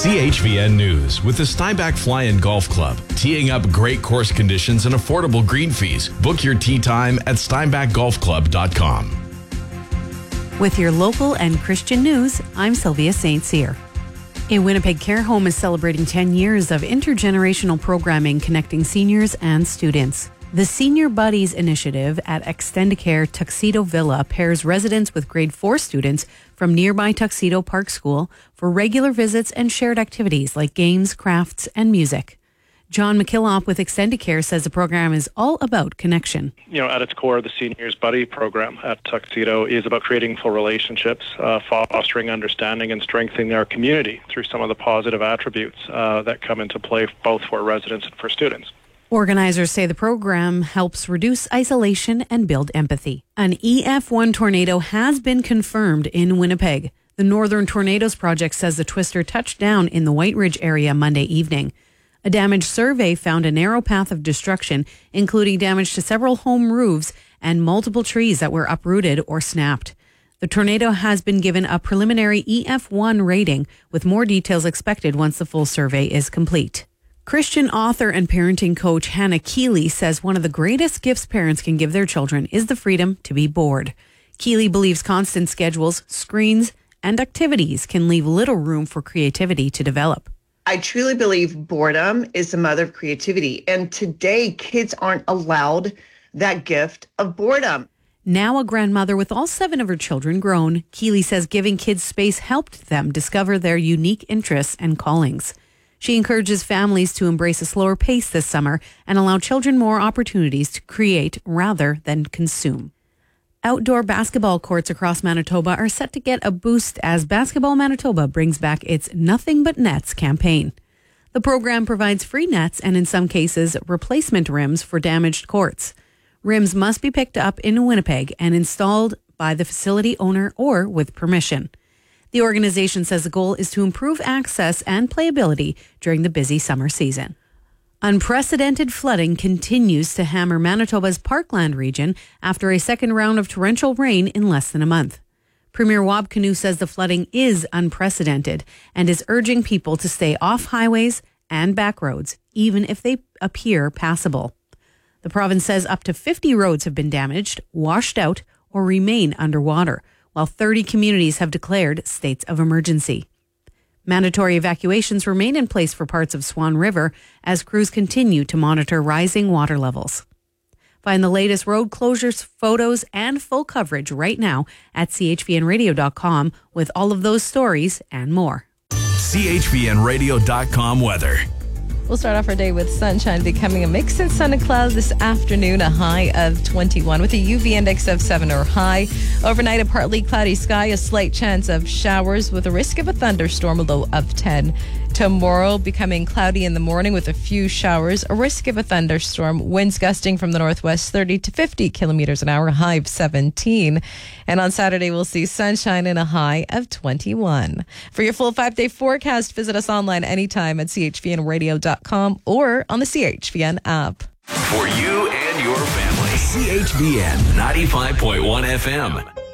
CHVN News with the Steinbach Fly-In Golf Club. Teeing up great course conditions and affordable green fees. Book your tee time at steinbachgolfclub.com. With your local and Christian news, I'm Sylvia St. Cyr. A Winnipeg care home is celebrating 10 years of intergenerational programming connecting seniors and students. The Senior Buddies initiative at Extendicare Tuxedo Villa pairs residents with grade 4 students from nearby Tuxedo Park School for regular visits and shared activities like games, crafts, and music. John McKillop with Extendicare says the program is all about connection. At its core, the Seniors Buddy program at Tuxedo is about creating full relationships, fostering understanding, and strengthening our community through some of the positive attributes that come into play both for residents and for students. Organizers say the program helps reduce isolation and build empathy. An EF1 tornado has been confirmed in Winnipeg. The Northern Tornadoes Project says the twister touched down in the White Ridge area Monday evening. A damage survey found a narrow path of destruction, including damage to several home roofs and multiple trees that were uprooted or snapped. The tornado has been given a preliminary EF1 rating, with more details expected once the full survey is complete. Christian author and parenting coach Hannah Keeley says one of the greatest gifts parents can give their children is the freedom to be bored. Keeley believes constant schedules, screens, and activities can leave little room for creativity to develop. I truly believe boredom is the mother of creativity. And today, kids aren't allowed that gift of boredom. Now a grandmother with all 7 of her children grown, Keeley says giving kids space helped them discover their unique interests and callings. She encourages families to embrace a slower pace this summer and allow children more opportunities to create rather than consume. Outdoor basketball courts across Manitoba are set to get a boost as Basketball Manitoba brings back its Nothing But Nets campaign. The program provides free nets and, in some cases, replacement rims for damaged courts. Rims must be picked up in Winnipeg and installed by the facility owner or with permission. The organization says the goal is to improve access and playability during the busy summer season. Unprecedented flooding continues to hammer Manitoba's Parkland region after a second round of torrential rain in less than a month. Premier Wab Kinew says the flooding is unprecedented and is urging people to stay off highways and back roads, even if they appear passable. The province says up to 50 roads have been damaged, washed out, or remain underwater, while 30 communities have declared states of emergency. Mandatory evacuations remain in place for parts of Swan River as crews continue to monitor rising water levels. Find the latest road closures, photos, and full coverage right now at chvnradio.com with all of those stories and more. chvnradio.com weather. We'll start off our day with sunshine becoming a mix of sun and clouds this afternoon, a high of 21 with a UV index of 7 or high. Overnight, a partly cloudy sky, a slight chance of showers with a risk of a thunderstorm, a low of 10. Tomorrow, becoming cloudy in the morning with a few showers, a risk of a thunderstorm, winds gusting from the northwest 30 to 50 kilometers an hour, high of 17. And on Saturday, we'll see sunshine and a high of 21. For your full 5-day forecast, visit us online anytime at chvnradio.com or on the CHVN app. For you and your family, CHVN 95.1 FM.